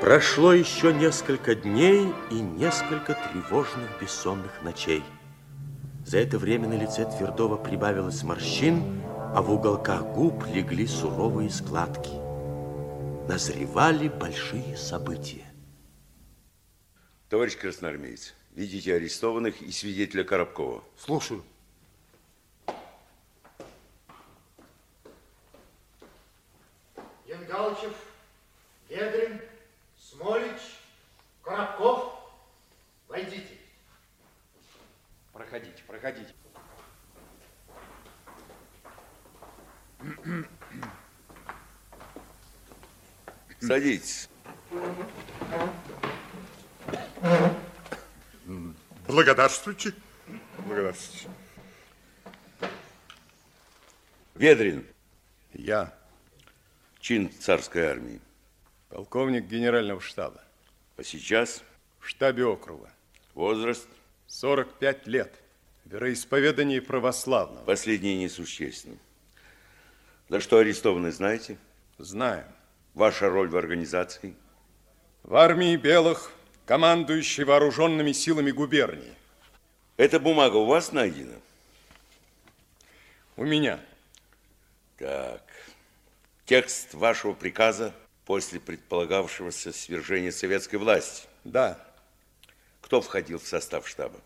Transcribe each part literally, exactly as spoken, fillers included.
Прошло еще несколько дней и несколько тревожных бессонных ночей. За это время на лице Твердова прибавилось морщин, а в уголках губ легли суровые складки. Назревали большие события. Товарищ красноармеец, видите арестованных и свидетеля Коробкова. Слушаю. Янгалычев, Ведрин, Смолич, Коробков, войдите. Проходите, проходите. Садитесь. Благодарствуйте. Благодарствуйте. Ведрин. Я. Чин царской армии. Полковник генерального штаба. А сейчас? В штабе округа. Возраст? сорок пять лет. Вероисповедание православного. Последнее несущественно. За что арестованы, знаете? Знаем. Ваша роль в организации? В армии белых, командующий вооруженными силами губернии. Эта бумага у вас найдена? У меня. Так. Текст вашего приказа после предполагавшегося свержения советской власти? Да. Кто входил в состав штаба?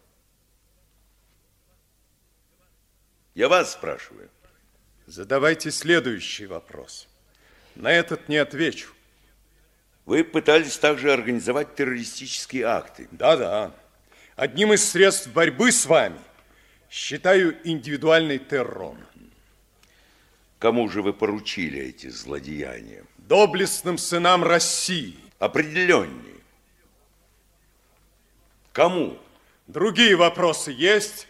Я вас спрашиваю. Задавайте следующий вопрос. На этот не отвечу. Вы пытались также организовать террористические акты? Да-да. Одним из средств борьбы с вами считаю индивидуальный террор. Кому же вы поручили эти злодеяния? Доблестным сынам России. Определеннее. Кому? Другие вопросы есть?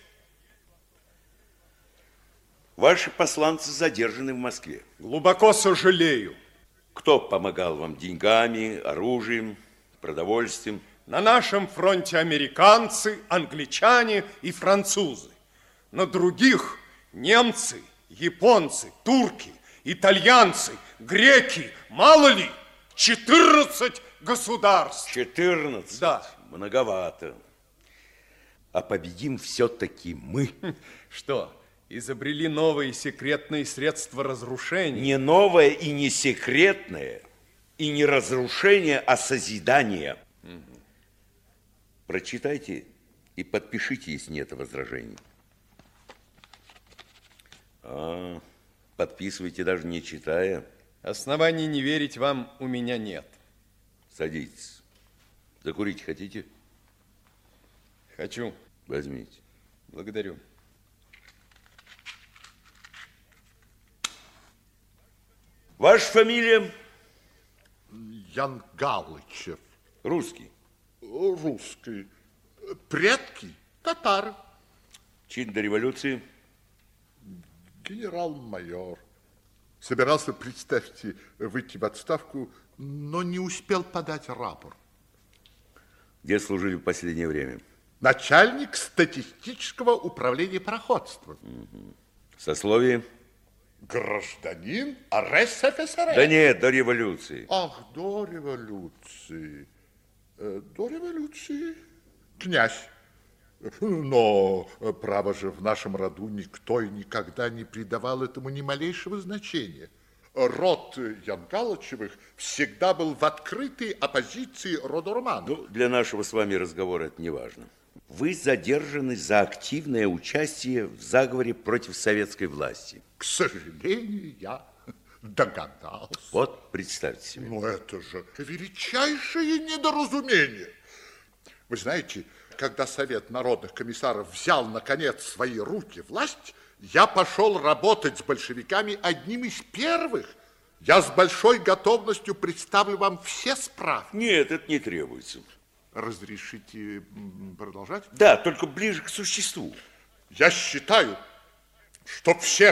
Ваши посланцы задержаны в Москве. Глубоко сожалею. Кто помогал вам деньгами, оружием, продовольствием? На нашем фронте американцы, англичане и французы. На других немцы, японцы, турки, итальянцы, греки. Мало ли, четырнадцать государств. четырнадцать? Да. Многовато. А победим все-таки мы. Что, изобрели новые секретные средства разрушения? Не новое и не секретное, и не разрушение, а созидание. Угу. Прочитайте и подпишите, если нет возражений. А, подписывайте, даже не читая. Оснований не верить вам у меня нет. Садитесь. Закурить хотите? Хочу. Возьмите. Благодарю. Ваша фамилия? Янгалычев. Русский? Русский. Предки? Татары. Чин до революции? Генерал-майор. Собирался, представьте, выйти в отставку, но не успел подать рапорт. Где служили в последнее время? Начальник статистического управления пароходства. Угу. Сословие? Гражданин РСФСР. Да нет, до революции. Ах, до революции. До революции князь. Но, право же, в нашем роду никто и никогда не придавал этому ни малейшего значения. Род Янгалычевых всегда был в открытой оппозиции роду Романовых. Ну, для нашего с вами разговора это не важно. Вы задержаны за активное участие в заговоре против советской власти. К сожалению, я догадался. Вот, представьте себе. Ну, это же величайшее недоразумение. Вы знаете, когда Совет народных комиссаров взял, наконец, в свои руки власть, я пошел работать с большевиками одним из первых. Я с большой готовностью представлю вам все справки. Нет, это не требуется. Разрешите продолжать? Да, только ближе к существу. Я считаю, что все